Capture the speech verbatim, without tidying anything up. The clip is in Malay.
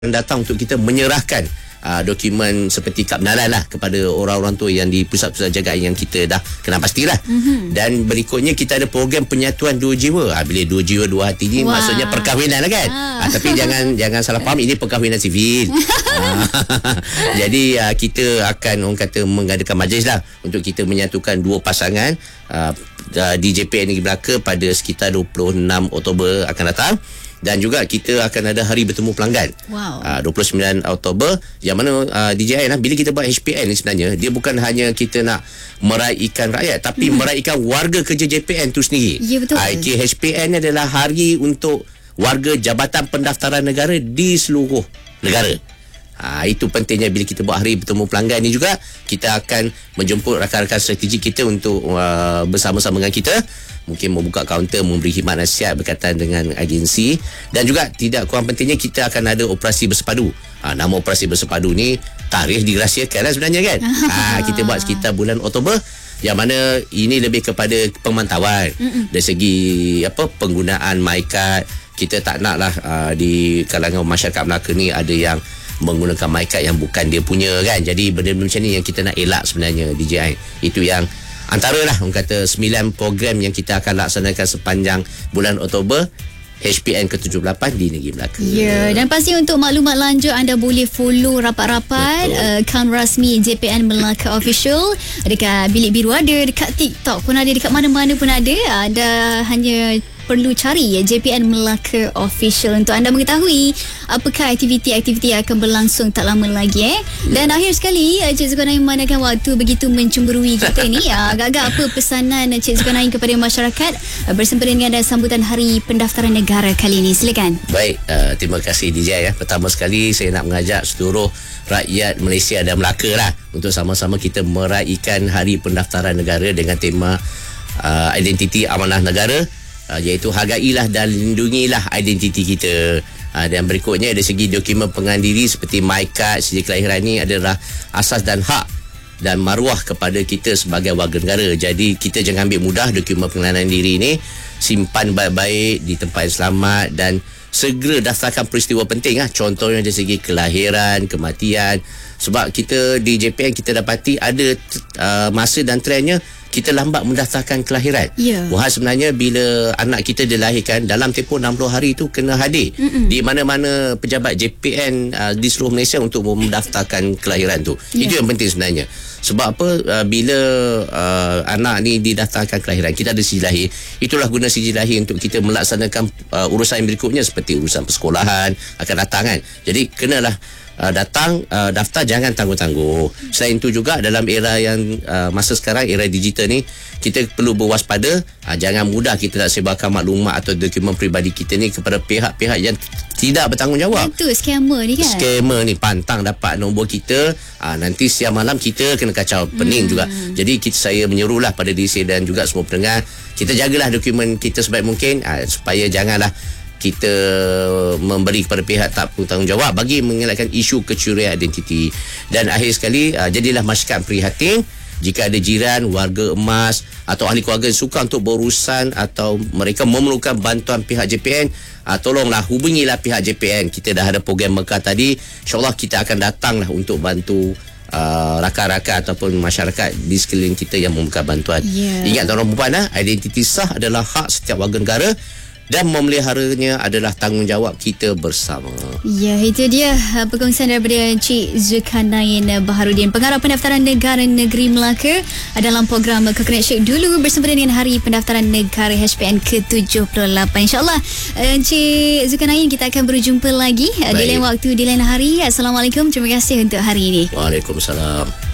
datang untuk kita menyerahkan uh, dokumen seperti kad pengenalan lah kepada orang-orang tua yang di pusat-pusat jagaan yang kita dah kenal pastilah. Mm-hmm. Dan berikutnya kita ada program penyatuan dua jiwa. Ha, bila dua jiwa dua hati ni, wah, maksudnya perkahwinan lah kan. Ah. Ha, tapi jangan jangan salah faham, ini perkahwinan sivil. ha, jadi uh, kita akan orang kata mengadakan majlis lah untuk kita menyatukan dua pasangan uh, di J P N Negeri Melaka pada sekitar dua puluh enam Oktober akan datang. Dan juga kita akan ada hari bertemu pelanggan. Wow. Uh, dua puluh sembilan Oktober, yang mana uh, D J I lah, bila kita buat H P N ni sebenarnya, dia bukan hanya kita nak meraihkan rakyat, tapi hmm. meraihkan warga kerja J P N tu sendiri. Ya, betul. Uh, H P N ni adalah hari untuk warga Jabatan Pendaftaran Negara di seluruh negara. Ha, itu pentingnya bila kita buat hari bertemu pelanggan ni juga, kita akan menjemput rakan-rakan strategik kita untuk uh, bersama-sama dengan kita, mungkin membuka kaunter, memberi khidmat nasihat berkaitan dengan agensi. Dan juga tidak kurang pentingnya, kita akan ada operasi bersepadu. Ha, nama operasi bersepadu ni tarikh dirahsiakan lah sebenarnya kan. ha, Kita buat sekitar bulan Oktober, yang mana ini lebih kepada pemantauan. Mm-mm. Dari segi apa penggunaan MyKad. Kita tak nak lah uh, di kalangan masyarakat Melaka ni ada yang menggunakan MyKad yang bukan dia punya kan. Jadi benda-benda macam ni yang kita nak elak sebenarnya D J I. Itu yang antara lah orang kata sembilan program yang kita akan laksanakan sepanjang bulan Oktober H P N ke tujuh puluh lapan di Negeri Melaka. Ya, dan pasti untuk maklumat lanjut anda boleh follow rapat-rapat uh, akaun rasmi J P N Melaka Official. Dekat Bilik Biru ada, dekat TikTok pun ada, dekat mana-mana pun ada. Ada hanya perlu cari ya, J P N Melaka Official untuk anda mengetahui apakah aktiviti-aktiviti yang akan berlangsung tak lama lagi eh. Dan ya. Akhir sekali Cik Zulkarnain memandangkan waktu begitu mencemburui kita ni. Agak-agak apa pesanan Cik Zulkarnain kepada masyarakat bersempena dengan sambutan Hari Pendaftaran Negara kali ini? Silakan. Baik, uh, terima kasih D J ya. Pertama sekali saya nak mengajak seluruh rakyat Malaysia dan Melaka lah untuk sama-sama kita meraihkan Hari Pendaftaran Negara dengan tema uh, identiti amanah negara. Uh, iaitu hargailah dan lindungilah identiti kita. Uh, dan berikutnya dari segi dokumen pengenalan diri seperti MyKad, sijil kelahiran ni adalah asas dan hak dan maruah kepada kita sebagai warga negara. Jadi kita jangan ambil mudah dokumen pengenalan diri ni, simpan baik-baik di tempat yang selamat dan segera daftarkan peristiwa penting lah. Contohnya dari segi kelahiran, kematian. Sebab kita di J P N kita dapati ada uh, masa dan trendnya kita lambat mendaftarkan kelahiran. Yeah. Wah, sebenarnya bila anak kita dilahirkan dalam tempoh enam puluh hari tu kena hadir Mm-mm. di mana-mana pejabat J P N uh, di seluruh Malaysia untuk mendaftarkan kelahiran tu. Yeah. Itu yang penting sebenarnya. Sebab apa, uh, bila uh, anak ni didaftarkan kelahiran, kita ada sijil lahir. Itulah guna sijil lahir untuk kita melaksanakan uh, urusan yang berikutnya seperti urusan persekolahan akan datang kan. Jadi kenalah Uh, datang uh, daftar, jangan tangguh-tangguh. Selain itu juga dalam era yang uh, masa sekarang, era digital ni, kita perlu berwaspada. uh, Jangan mudah kita nak sebarkan maklumat atau dokumen peribadi kita ni kepada pihak-pihak yang tidak bertanggungjawab. Itu scammer ni kan. Scammer ni pantang dapat nombor kita, uh, nanti siang malam kita kena kacau, pening hmm. juga. Jadi kita, saya menyerulah pada diri saya dan juga semua pendengar, kita jagalah dokumen kita sebaik mungkin, uh, supaya janganlah kita memberi kepada pihak tak bertanggungjawab bagi mengelakkan isu kecurian identiti. Dan akhir sekali, uh, jadilah masyarakat prihatin jika ada jiran, warga emas atau ahli keluarga yang suka untuk berurusan atau mereka memerlukan bantuan pihak J P N, uh, tolonglah hubungilah pihak J P N. Kita dah ada program Mekah tadi, insyaAllah kita akan datanglah untuk bantu uh, rakan-rakan ataupun masyarakat di sekeliling kita yang memerlukan bantuan. Yeah. Ingat tuan-tuan dan puan, identiti sah adalah hak setiap warga negara dan memeliharanya adalah tanggungjawab kita bersama. Ya, itu dia perkongsian daripada Cik Zulkarnain Baharudin, Pengarah Pendaftaran Negara Negeri Melaka, dalam program Coconut Shake dulu bersempena dengan Hari Pendaftaran Negara H P N ke tujuh puluh lapan. InsyaAllah Cik Zulkarnain, kita akan berjumpa lagi Baik. di lain waktu, di lain hari. Assalamualaikum, terima kasih untuk hari ini. Waalaikumsalam.